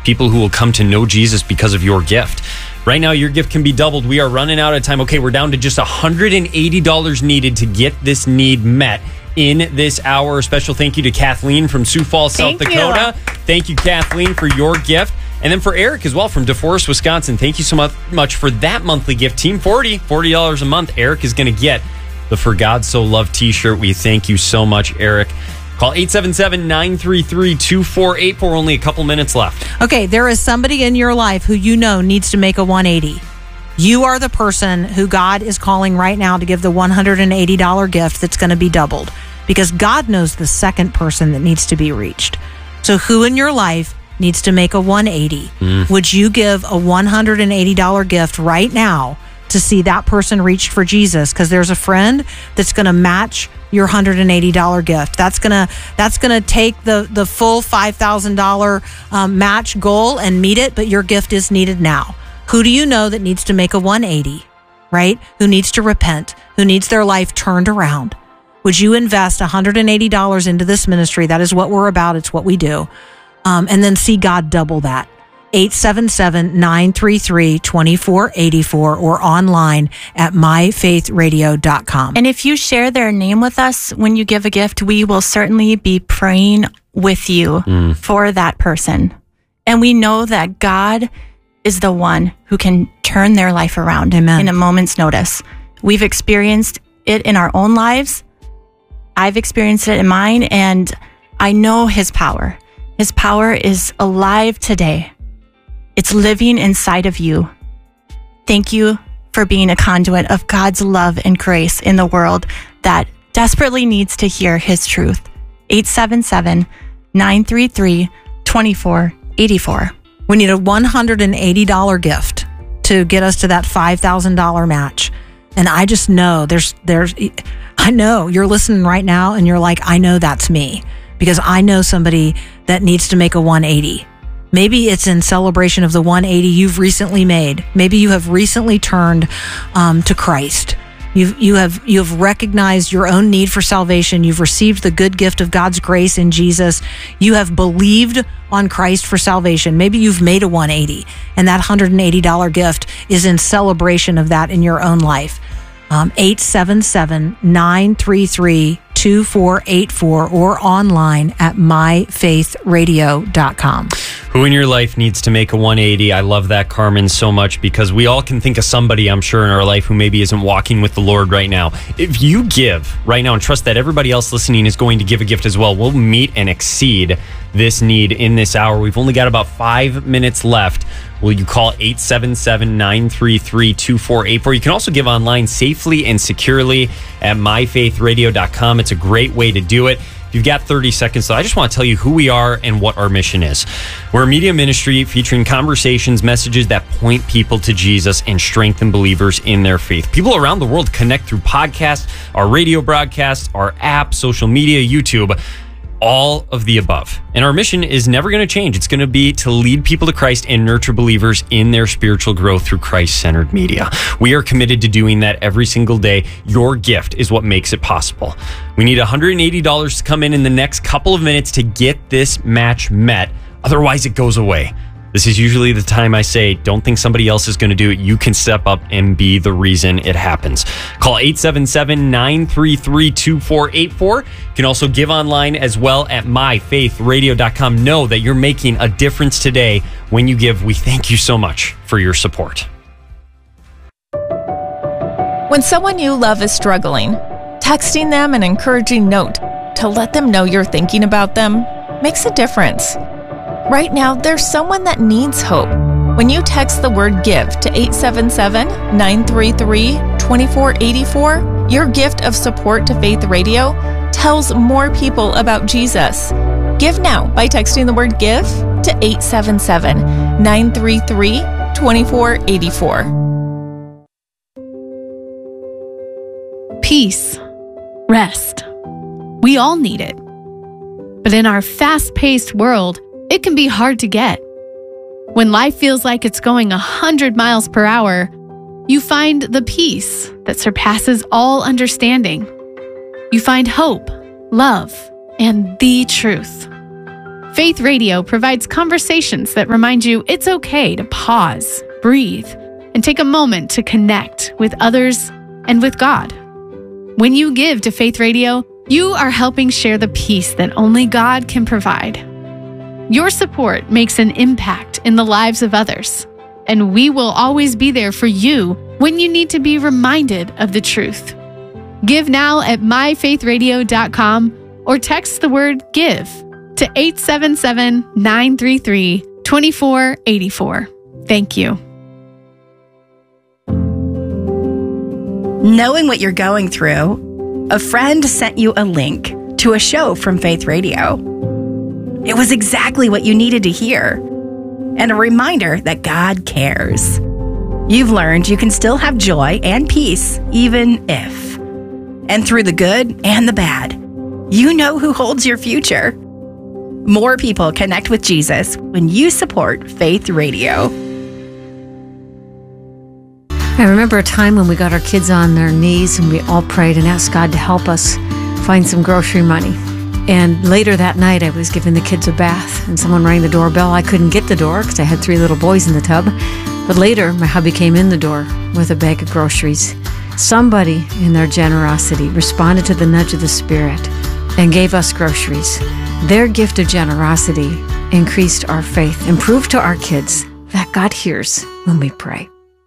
people who will come to know Jesus because of your gift. Right now, your gift can be doubled. We are running out of time. Okay, we're down to just $180 needed to get this need met in this hour. A special thank you to Kathleen from Sioux Falls, South Dakota. Thank you, Kathleen, for your gift. And then for Eric as well from DeForest, Wisconsin. Thank you so much for that monthly gift. Team $40 a month. Eric is going to get the For God So Loved t-shirt. We thank you so much, Eric. Call 877-933-2484. Only a couple minutes left. Okay, there is somebody in your life who you know needs to make a 180. You are the person who God is calling right now to give the $180 gift that's going to be doubled, because God knows the second person that needs to be reached. So who in your life needs to make a 180? Would you give a $180 gift right now to see that person reached for Jesus? Because there's a friend that's going to match your $180 gift. That's gonna take the full $5,000 match goal and meet it, but your gift is needed now. Who do you know that needs to make a 180, right? Who needs to repent, who needs their life turned around? Would you invest $180 into this ministry? That is what we're about. It's what we do. And then see God double that. 877-933-2484 or online at myfaithradio.com. And if you share their name with us when you give a gift, we will certainly be praying with you for that person. And we know that God is the one who can turn their life around. Amen. In a moment's notice. We've experienced it in our own lives. I've experienced it in mine, and I know His power. His power is alive today. It's living inside of you. Thank you for being a conduit of God's love and grace in the world that desperately needs to hear His truth. 877-933-2484. We need a $180 gift to get us to that $5,000 match. And I just know I know you're listening right now and you're like, I know that's me, because I know somebody that needs to make a 180. Maybe it's in celebration of the 180 you've recently made. Maybe you have recently turned to Christ. You have recognized your own need for salvation. You've received the good gift of God's grace in Jesus. You have believed on Christ for salvation. Maybe you've made a 180, and that $180 gift is in celebration of that in your own life. 877-933-2484 or online at myfaithradio.com. Who in your life needs to make a 180? I love that, Carmen, so much, because we all can think of somebody, I'm sure, in our life who maybe isn't walking with the Lord right now. If you give right now and trust that everybody else listening is going to give a gift as well, we'll meet and exceed this need in this hour. We've only got about 5 minutes left. Will you call 877-933-2484? You can also give online safely and securely at myfaithradio.com. It's a great way to do it. You've got 30 seconds, so I just want to tell you who we are and what our mission is. We're a media ministry featuring conversations, messages that point people to Jesus and strengthen believers in their faith. People around the world connect through podcasts, our radio broadcasts, our app, social media, YouTube, all of the above. And our mission is never going to change. It's going to be to lead people to Christ and nurture believers in their spiritual growth through Christ-centered media. We are committed to doing that every single day. Your gift is what makes it possible. We need $180 to come in the next couple of minutes to get this match met. Otherwise, it goes away. This is usually the time I say, don't think somebody else is going to do it. You can step up and be the reason it happens. Call 877-933-2484. You can also give online as well at myfaithradio.com. Know that you're making a difference today when you give. We thank you so much for your support. When someone you love is struggling, texting them an encouraging note to let them know you're thinking about them makes a difference. Right now, there's someone that needs hope. When you text the word GIVE to 877-933-2484, your gift of support to Faith Radio tells more people about Jesus. Give now by texting the word GIVE to 877-933-2484. Peace. Rest. We all need it. But in our fast-paced world, it can be hard to get. When life feels like it's going 100 miles per hour, you find the peace that surpasses all understanding. You find hope, love, and the truth. Faith Radio provides conversations that remind you it's okay to pause, breathe, and take a moment to connect with others and with God. When you give to Faith Radio, you are helping share the peace that only God can provide. Your support makes an impact in the lives of others, and we will always be there for you when you need to be reminded of the truth. Give now at myfaithradio.com or text the word GIVE to 877-933-2484. Thank you. Knowing what you're going through, a friend sent you a link to a show from Faith Radio. It was exactly what you needed to hear, and a reminder that God cares. You've learned you can still have joy and peace even if. And through the good and the bad, you know who holds your future. More people connect with Jesus when you support Faith Radio. I remember a time when we got our kids on their knees and we all prayed and asked God to help us find some grocery money. And later that night, I was giving the kids a bath and someone rang the doorbell. I couldn't get the door because I had 3 little boys in the tub. But later, my hubby came in the door with a bag of groceries. Somebody in their generosity responded to the nudge of the Spirit and gave us groceries. Their gift of generosity increased our faith and proved to our kids that God hears when we pray.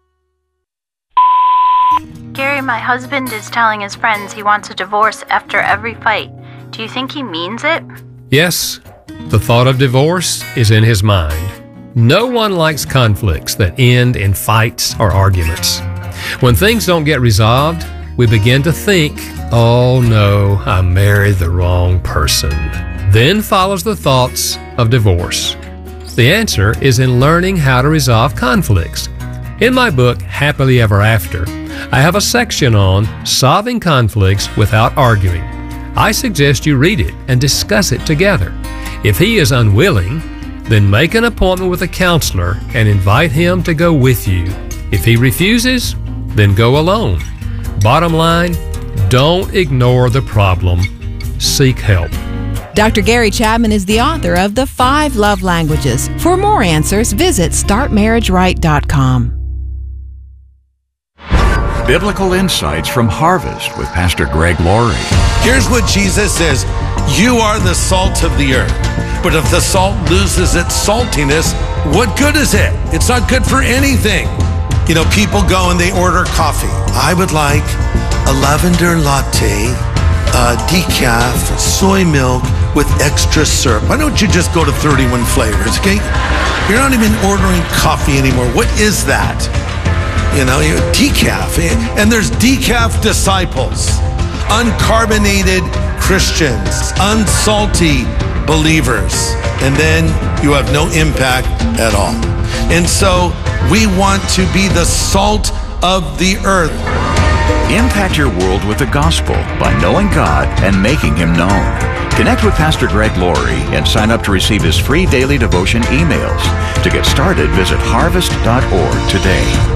Gary, my husband is telling his friends he wants a divorce after every fight. Do you think he means it? Yes, the thought of divorce is in his mind. No one likes conflicts that end in fights or arguments. When things don't get resolved, we begin to think, oh no, I married the wrong person. Then follows the thoughts of divorce. The answer is in learning how to resolve conflicts. In my book, Happily Ever After, I have a section on solving conflicts without arguing. I suggest you read it and discuss it together. If he is unwilling, then make an appointment with a counselor and invite him to go with you. If he refuses, then go alone. Bottom line, don't ignore the problem. Seek help. Dr. Gary Chapman is the author of The 5 Love Languages. For more answers, visit startmarriageright.com. Biblical Insights from Harvest with Pastor Greg Laurie. Here's what Jesus says: you are the salt of the earth. But if the salt loses its saltiness, what good is it? It's not good for anything. You know, people go and they order coffee. I would like a lavender latte, decaf, soy milk with extra syrup. Why don't you just go to 31 flavors, okay? You're not even ordering coffee anymore. What is that? You know, decaf. And there's decaf disciples, uncarbonated Christians, unsalty believers. And then you have no impact at all. And so we want to be the salt of the earth. Impact your world with the gospel by knowing God and making Him known. Connect with Pastor Greg Laurie and sign up to receive his free daily devotion emails. To get started, visit harvest.org today.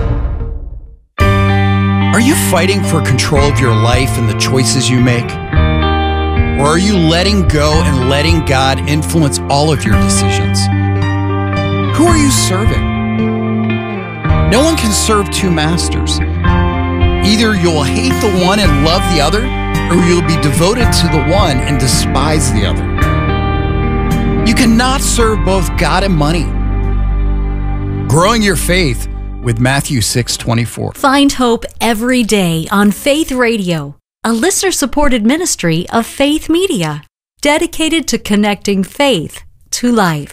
Are you fighting for control of your life and the choices you make? Or are you letting go and letting God influence all of your decisions? Who are you serving? No one can serve 2 masters. Either you'll hate the one and love the other, or you'll be devoted to the one and despise the other. You cannot serve both God and money. Growing your faith with Matthew 6:24. Find hope every day on Faith Radio, a listener-supported ministry of Faith Media, dedicated to connecting faith to life.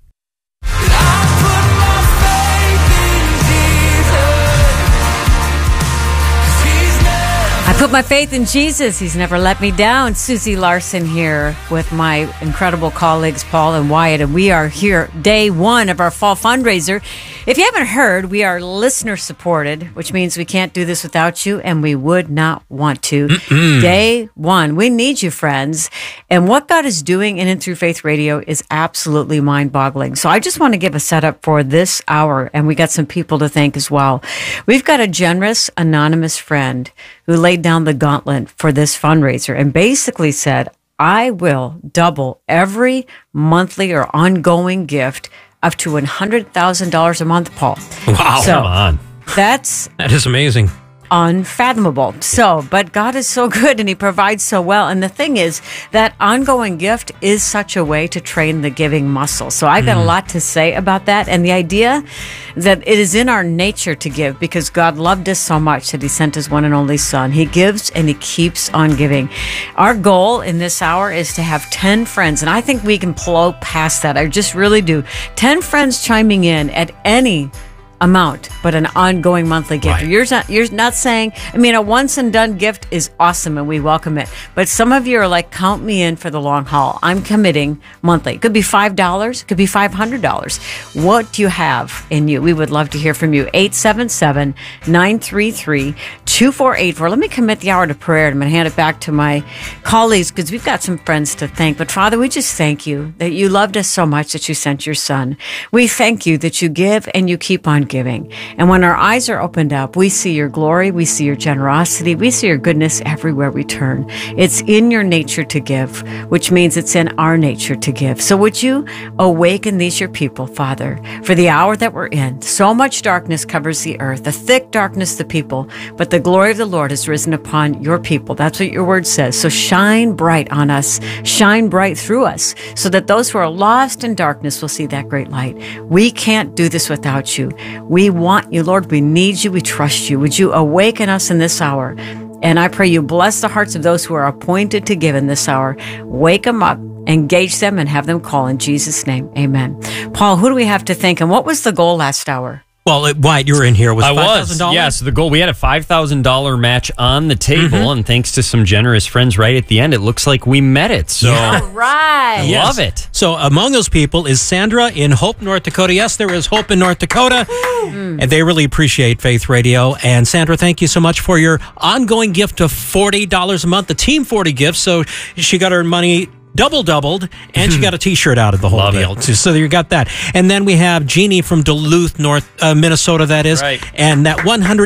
I put my faith in Jesus. He's never let me down. Susie Larson here with my incredible colleagues, Paul and Wyatt, and we are here day 1 of our fall fundraiser. If you haven't heard, we are listener supported, which means we can't do this without you, and we would not want to. Day 1. We need you, friends. And what God is doing in and through Faith Radio is absolutely mind-boggling. So I just want to give a setup for this hour, and we got some people to thank as well. We've got a generous, anonymous friend who laid down the gauntlet for this fundraiser and basically said, I will double every monthly or ongoing gift up to $100,000 a month, Paul. Wow. So Come on. That is amazing. Unfathomable. So, but God is so good and he provides so well. And the thing is that ongoing gift is such a way to train the giving muscle. So I've got a lot to say about that. And the idea that it is in our nature to give because God loved us so much that he sent his one and only son. He gives and he keeps on giving. Our goal in this hour is to have 10 friends. And I think we can blow past that. I just really do. 10 friends chiming in at any amount, but an ongoing monthly gift. Right. You're not saying, I mean, a once and done gift is awesome and we welcome it. But some of you are like, count me in for the long haul. I'm committing monthly. It could be $5, it could be $500. What do you have in you? We would love to hear from you. 877-933-2484. Let me commit the hour to prayer. I'm going to hand it back to my colleagues because we've got some friends to thank. But Father, we just thank you that you loved us so much that you sent your son. We thank you that you give and you keep on giving. And when our eyes are opened up, we see your glory, we see your generosity, we see your goodness everywhere we turn. It's in your nature to give, which means it's in our nature to give. So would you awaken these your people, Father, for the hour that we're in? So much darkness covers the earth, a thick darkness the people, but the glory of the Lord has risen upon your people. That's what your word says. So shine bright on us, shine bright through us, so that those who are lost in darkness will see that great light. We can't do this without you. We want you, Lord. We need you. We trust you. Would you awaken us in this hour? And I pray you bless the hearts of those who are appointed to give in this hour. Wake them up, engage them, and have them call in Jesus' name. Amen. Paul, who do we have to thank? And what was the goal last hour? Well, Wyatt, you were in here. Was $5,000? Yes, the goal. We had a $5,000 match on the table, and thanks to some generous friends right at the end, it looks like we met it. So, all right. I love it. So among those people is Sandra in Hope, North Dakota. Yes, there is hope in North Dakota, and they really appreciate Faith Radio. And Sandra, thank you so much for your ongoing gift of $40 a month, the Team 40 gift. So she got her money doubled, and she got a T-shirt out of the whole deal. So you got that. And then we have Jeannie from Duluth, Minnesota, that is. Right. And that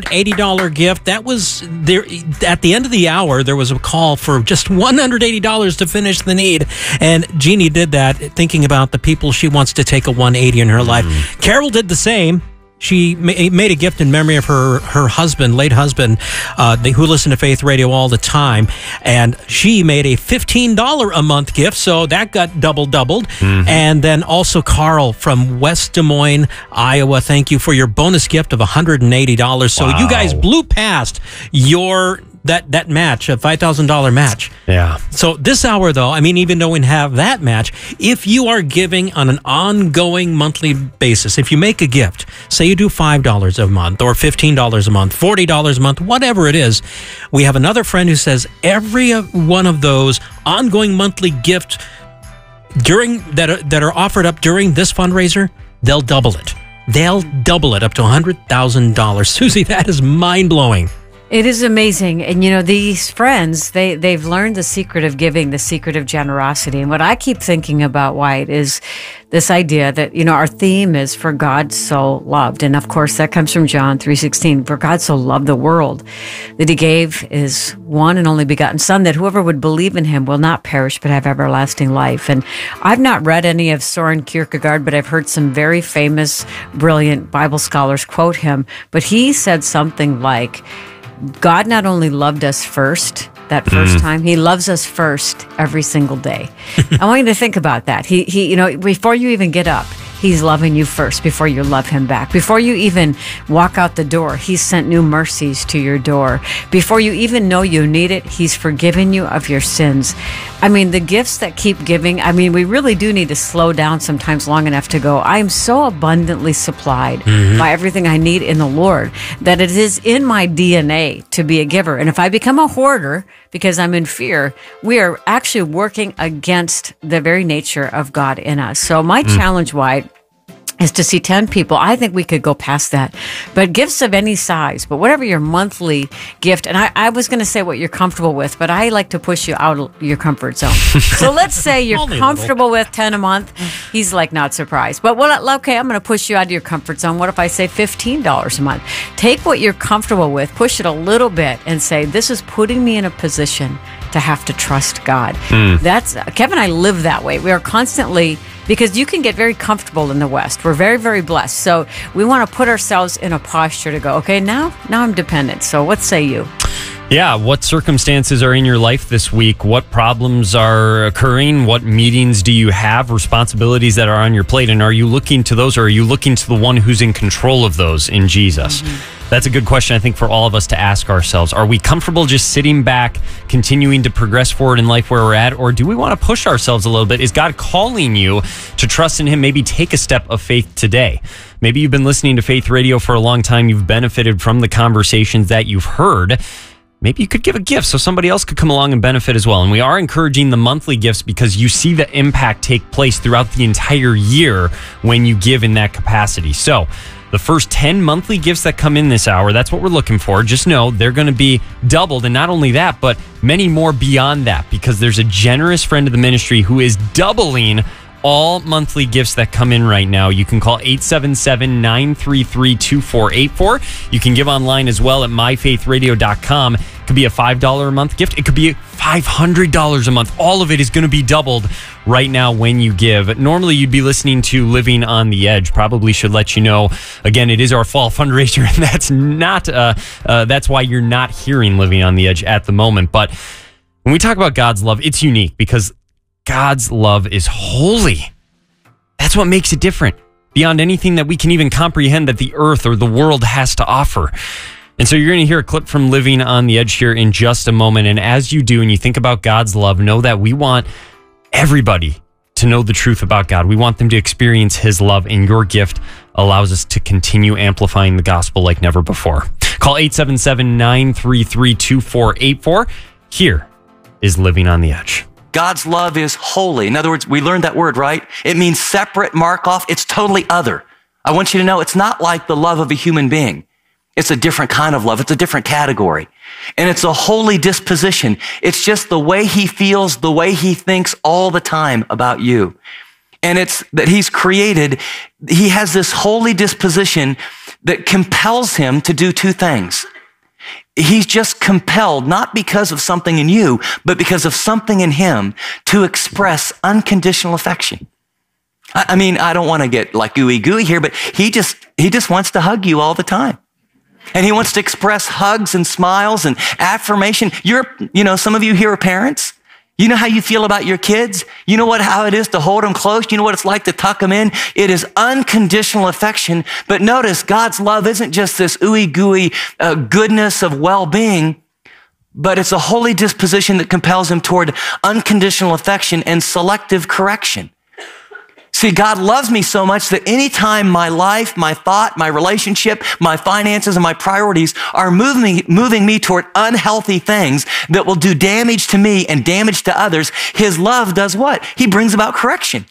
$180 gift, that was there at the end of the hour. There was a call for just $180 to finish the need. And Jeannie did that thinking about the people she wants to take a 180 in her life. Carol did the same. She made a gift in memory of her husband, late husband, who listened to Faith Radio all the time. And she made a $15 a month gift, so that got doubled. And then also Carl from West Des Moines, Iowa, thank you for your bonus gift of $180. So you guys blew past your that match, a $5,000 match. Yeah. So this hour, though, I mean, even though we have that match, if you are giving on an ongoing monthly basis, if you make a gift, say you do $5 a month or $15 a month, $40 a month, whatever it is, we have another friend who says every one of those ongoing monthly gifts that are offered up during this fundraiser, they'll double it. They'll double it up to $100,000. Susie, that is mind-blowing. It is amazing. And, you know, these friends, they've learned the secret of giving, the secret of generosity. And what I keep thinking about, Wyatt, is this idea that, you know, our theme is for God so loved. And, of course, that comes from John 3:16. For God so loved the world that he gave his one and only begotten son, that whoever would believe in him will not perish but have everlasting life. And I've not read any of Soren Kierkegaard, but I've heard some very famous, brilliant Bible scholars quote him. But he said something like, God not only loved us first, that first time, he loves us first every single day. I want you to think about that. He, you know, before you even get up, he's loving you first before you love him back. Before you even walk out the door, he's sent new mercies to your door. Before you even know you need it, he's forgiven you of your sins. I mean, the gifts that keep giving, I mean, we really do need to slow down sometimes long enough to go, I am so abundantly supplied by everything I need in the Lord that it is in my DNA to be a giver. And if I become a hoarder because I'm in fear, we are actually working against the very nature of God in us. So my challenge, Wyatt, is to see 10 people. I think we could go past that. But gifts of any size, but whatever your monthly gift, and I was going to say what you're comfortable with, but I like to push you out of your comfort zone. So let's say you're comfortable with 10 a month. He's like not surprised. But okay, I'm going to push you out of your comfort zone. What if I say $15 a month? Take what you're comfortable with, push it a little bit, and say, this is putting me in a position to have to trust God. That's Kevin and I live that way. We are constantly, because you can get very comfortable in the West. We're very, very blessed. So we want to put ourselves in a posture to go, okay, now I'm dependent. So what say you? Yeah, what circumstances are in your life this week? What problems are occurring? What meetings do you have? Responsibilities that are on your plate? And are you looking to those, or are you looking to the one who's in control of those, in Jesus? That's a good question, I think, for all of us to ask ourselves. Are we comfortable just sitting back, continuing to progress forward in life where we're at? Or do we want to push ourselves a little bit? Is God calling you to trust in Him? Maybe take a step of faith today. Maybe you've been listening to Faith Radio for a long time. You've benefited from the conversations that you've heard. Maybe you could give a gift so somebody else could come along and benefit as well. And we are encouraging the monthly gifts because you see the impact take place throughout the entire year when you give in that capacity. So the first 10 monthly gifts that come in this hour, that's what we're looking for. Just know they're going to be doubled. And not only that, but many more beyond that, because there's a generous friend of the ministry who is doubling all monthly gifts that come in right now. You can call 877-933-2484. You can give online as well at myfaithradio.com. It could be a $5 a month gift. It could be $500 a month. All of it is going to be doubled right now when you give. Normally, you'd be listening to Living on the Edge. Probably should let you know, again, it is our fall fundraiser, and that's why you're not hearing Living on the Edge at the moment. But when we talk about God's love, it's unique because God's love is holy. That's what makes it different, beyond anything that we can even comprehend that the earth or the world has to offer. And so you're going to hear a clip from Living on the Edge here in just a moment. And as you do, and you think about God's love, know that we want everybody to know the truth about God. We want them to experience His love, and your gift allows us to continue amplifying the gospel like never before. Call 877-933-2484. Here is Living on the Edge. God's love is holy. In other words, we learned that word, right? It means separate, mark off. It's totally other. I want you to know it's not like the love of a human being. It's a different kind of love. It's a different category. And it's a holy disposition. It's just the way He feels, the way He thinks all the time about you. And it's that He's created, He has this holy disposition that compels Him to do two things. He's just compelled, not because of something in you, but because of something in Him, to express unconditional affection. I mean, I don't want to get like gooey here, but He just wants to hug you all the time. And He wants to express hugs and smiles and affirmation. Some of you here are parents. You know how you feel about your kids? You know how it is to hold them close? You know what it's like to tuck them in? It is unconditional affection. But notice, God's love isn't just this ooey gooey goodness of well-being, but it's a holy disposition that compels Him toward unconditional affection and selective correction. See, God loves me so much that anytime my life, my thought, my relationship, my finances, and my priorities are moving me toward unhealthy things that will do damage to me and damage to others, His love does what? He brings about correction.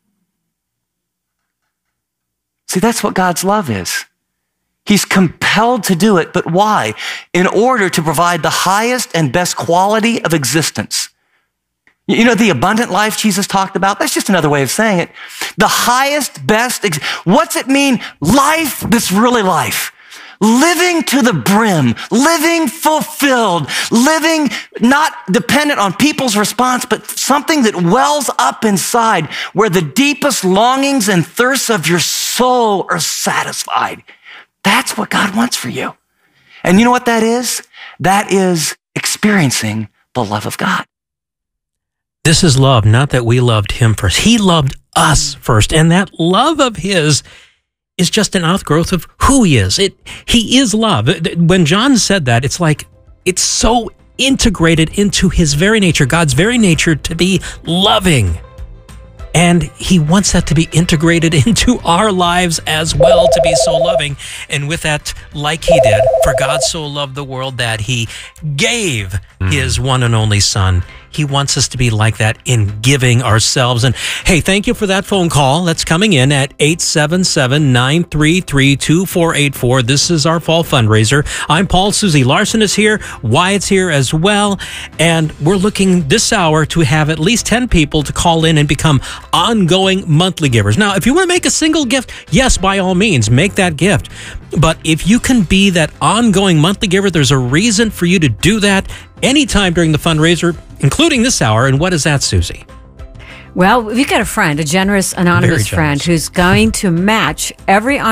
See, that's what God's love is. He's compelled to do it, but why? In order to provide the highest and best quality of existence. You know, the abundant life Jesus talked about, that's just another way of saying it. The highest, best, what's it mean? Life that's really life. Living to the brim, living fulfilled, living not dependent on people's response, but something that wells up inside where the deepest longings and thirsts of your soul are satisfied. That's what God wants for you. And you know what that is? That is experiencing the love of God. This is love, not that we loved Him first. He loved us first. And that love of His is just an outgrowth of who He is. He is love. When John said that, it's like it's so integrated into His very nature, God's very nature, to be loving. And He wants that to be integrated into our lives as well, to be so loving. And with that, like He did, for God so loved the world that He gave His one and only Son. He wants us to be like that in giving ourselves. And hey, thank you for that phone call that's coming in at 877-933-2484. This is our fall fundraiser. I'm Paul. Susie Larson is here. Wyatt's here as well. And we're looking this hour to have at least 10 people to call in and become ongoing monthly givers. Now, if you want to make a single gift, yes, by all means, make that gift. But if you can be that ongoing monthly giver, there's a reason for you to do that. anytime during the fundraiser, including this hour. And what is that, Susie? Well, we've got a friend, a generous, anonymous friend who's going to match every